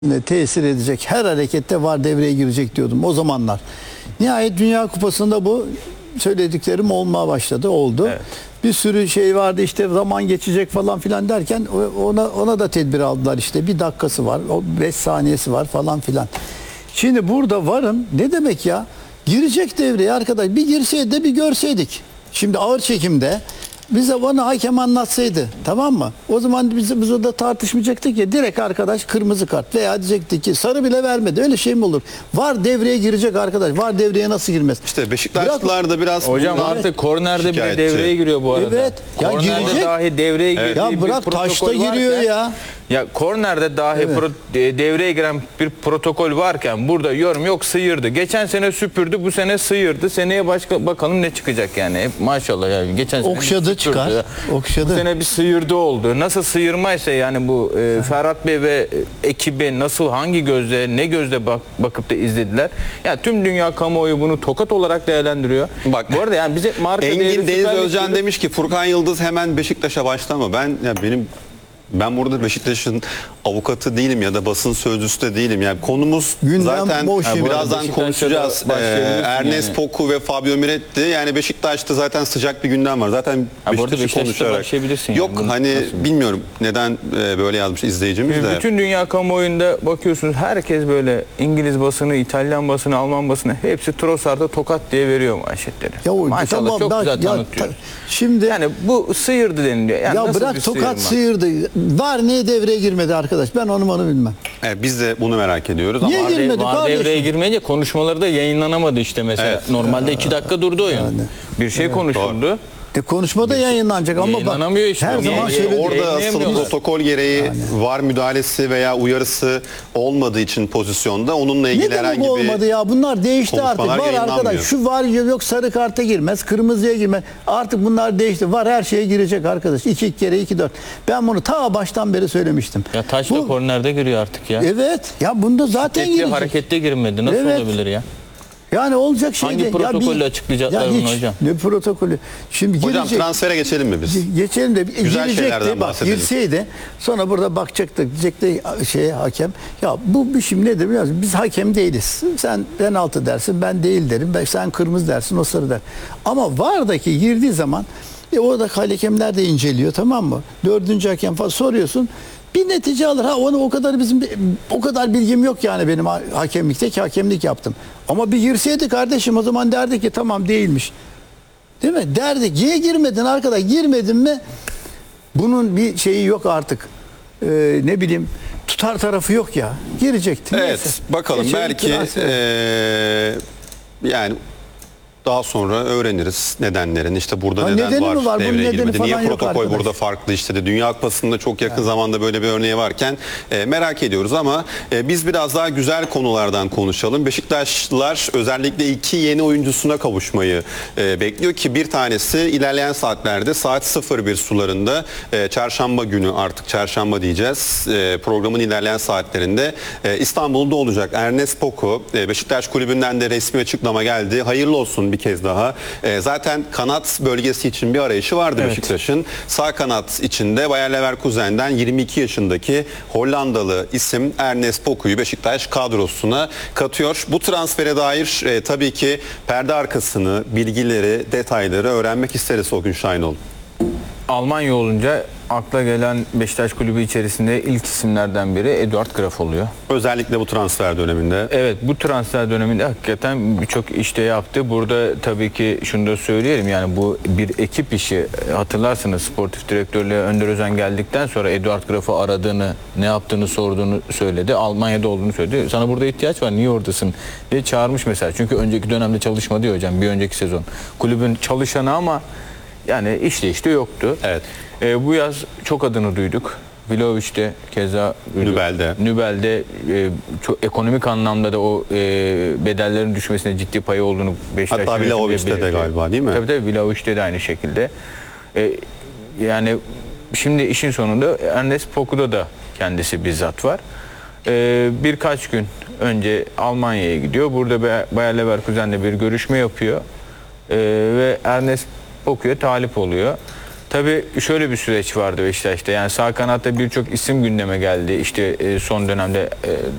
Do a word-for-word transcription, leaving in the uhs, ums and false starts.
tesir edecek her harekette var devreye girecek diyordum o zamanlar. Nihayet Dünya Kupası'nda bu söylediklerim olmaya başladı, oldu. Evet. Bir sürü şey vardı işte zaman geçecek falan filan derken ona ona da tedbir aldılar işte bir dakikası var, o beş saniyesi var falan filan. Şimdi burada varın ne demek ya? Girecek devreye arkadaş, bir girseydi de bir görseydik. Şimdi ağır çekimde bize bana hakem anlatsaydı, tamam mı? O zaman biz, biz orada tartışmayacaktık ya, direkt arkadaş kırmızı kart veya diyecektik ki sarı bile vermedi. Öyle şey mi olur? Var devreye girecek arkadaş. Var devreye nasıl girmez? İşte Beşiktaşlılar da biraz... Hocam artık evet. kornerde bile devreye giriyor bu arada. Evet. Ya kornerde girecek. dahi devreye giriyor. Evet. Ya bırak taşta giriyor varken, ya. Ya kornerde dahi evet. pro, devreye giren bir protokol varken burada yorum yok, sıyırdı. Geçen sene süpürdü, bu sene sıyırdı. Seneye başka bakalım ne çıkacak yani. Hep maşallah yani. Geçen sene okşadı çıkar. Okşadı. Bu sene bir sıyırdı oldu. Nasıl sıyırmaysa yani bu e, Ferhat Bey ve ekibi nasıl, hangi gözle, ne gözle bak, bakıp da izlediler. Yani tüm dünya kamuoyu bunu tokat olarak değerlendiriyor. Bak bu arada yani bize marka Engin Deniz Özcan demiş ki Furkan Yıldız hemen Beşiktaş'a başlama. Ben ya benim Ben burada Beşiktaş'ın avukatı değilim ya da basın sözcüsü de değilim. Yani konumuz gündem zaten boş, birazdan konuşacağız. Ee, Ernest yani. Poku ve Fabio Miretti. Yani Beşiktaş'ta zaten sıcak bir gündem var. Zaten Beşiktaş'ı konuşarak. Yok yani, hani nasıl? Bilmiyorum neden böyle yazmış izleyicimiz de. Bütün dünya kamuoyunda bakıyorsunuz herkes böyle İngiliz basını, İtalyan basını, Alman basını hepsi Trossard'a tokat diye veriyor manşetleri. Ya o, maşallah tamam, çok güzel tanıtıyor. Ta, şimdi yani bu sıyırdı deniliyor. Yani ya bırak tokat sıyırdı. Var niye devreye girmedi arkadaş? Ben onu onu bilmem. Evet, biz de bunu merak ediyoruz. Niye ama girmedi var kardeşim? Devreye girmeyince konuşmaları da yayınlanamadı işte mesela. Evet. Normalde iki dakika durdu oyun. Yani. Bir şey evet. konuşuldu. De konuşma da yayınlanacak ama bak işte. her zaman söyledi. Orada asıl protokol gereği yani. var müdahalesi veya uyarısı olmadığı için pozisyonda onunla ilgili ne herhangi bir olmadı ya? Bunlar değişti artık. Var arkadaş şu var yok sarı karta girmez, kırmızıya girmez. Artık bunlar değişti. Var her şeye girecek arkadaş. iki kere iki dört. Ben bunu ta baştan beri söylemiştim. Ya taş da kornerde giriyor artık ya. Evet. Ya bunda zaten Şiddetli girecek. Harekette girmedi. Nasıl evet. olabilir ya? Yani olacak şey Hangi protokolle açıklayacaklar bunu hocam? Ne protokolü? Şimdi hocam girecek, transfere geçelim mi biz? Geçelim de güzel şeylerden bak, bahsedelim. Girseydi sonra burada bakacaktık. Diyecekti şey hakem. Ya bu bir şimdi nedir biliyor musun? Biz hakem değiliz. Sen penaltı dersin, ben değil derim. Ben, sen kırmızı dersin, o sarı der. Ama vardaki girdiği zaman e, orada hakemler de inceliyor, tamam mı? Dördüncü hakem falan soruyorsun. Bir netice alır. Ha onu o kadar bizim o kadar bilgim yok yani benim hakemlikte ki hakemlik yaptım. Ama bir girseydi kardeşim o zaman derdi ki tamam değilmiş. Değil mi? Derdik. Niye girmedin arkadaş? Girmedin mi? Bunun bir şeyi yok artık. Ee, ne bileyim tutar tarafı yok ya. Girecektin. Evet. Neyse. Bakalım geçelim belki ee, yani daha sonra öğreniriz nedenlerin. İşte burada ha, neden var, var devreye girmedi. Niye protokol burada farklı işte de. Dünya Kupası'nda çok yakın yani. zamanda böyle bir örneği varken e, merak ediyoruz ama e, biz biraz daha güzel konulardan konuşalım. Beşiktaşlılar özellikle iki yeni oyuncusuna kavuşmayı e, bekliyor ki bir tanesi ilerleyen saatlerde saat sıfır bir sularında e, çarşamba günü, artık çarşamba diyeceğiz, e, programın ilerleyen saatlerinde e, İstanbul'da olacak. Ernest Poku, e, Beşiktaş Kulübü'nden de resmi açıklama geldi. Hayırlı olsun bir kez daha. E, zaten kanat bölgesi için bir arayışı vardı evet. Beşiktaş'ın. Sağ kanat içinde Bayer Leverkusen'den yirmi iki yaşındaki Hollandalı isim Ernest Poku'yu Beşiktaş kadrosuna katıyor. Bu transfere dair e, tabii ki perde arkasını, bilgileri, detayları öğrenmek isteriz o gün Şahinol. Almanya olunca akla gelen Beşiktaş kulübü içerisinde ilk isimlerden biri Eduard Graf oluyor. Özellikle bu transfer döneminde. Evet, bu transfer döneminde hakikaten birçok işte yaptı. Burada tabii ki şunu da söyleyelim, yani bu bir ekip işi. Hatırlarsınız sportif direktörlüğe Önder Özen geldikten sonra Eduard Graf'ı aradığını, ne yaptığını sorduğunu söyledi. Almanya'da olduğunu söyledi. Sana burada ihtiyaç var, niye oradasın diye çağırmış mesela. Çünkü önceki dönemde çalışmadı ya hocam, bir önceki sezon. Kulübün çalışanı ama yani işleyişte yoktu. Evet. Ee, bu yaz çok adını duyduk. Vlahovic'te keza Nübel'de. Nübel'de e, çok ekonomik anlamda da o e, bedellerin düşmesine ciddi payı olduğunu Beşiktaş. Hatta Vlahovic'te de galiba değil mi? Tabii tabii Vlahovic'te de aynı şekilde. E, yani şimdi işin sonunda Ernest Poku'da da kendisi bizzat var. E, birkaç gün önce Almanya'ya gidiyor. Burada Bayer Leverkusen'le bir görüşme yapıyor. E, ve Ernest Poku'ya talip oluyor. Tabii şöyle bir süreç vardı Beşiktaş'ta. Yani sağ kanatta birçok isim gündeme geldi. İşte e, son dönemde e,